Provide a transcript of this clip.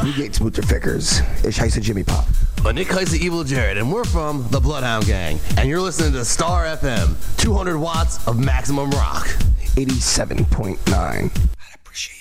Wie geht's, Mutterfickers? Ich heiße Jimmy Pop. But Nick heißt Evil Jared, and we're from the Bloodhound Gang. And you're listening to Star FM, 200 watts of maximum rock. 87.9. I'd appreciate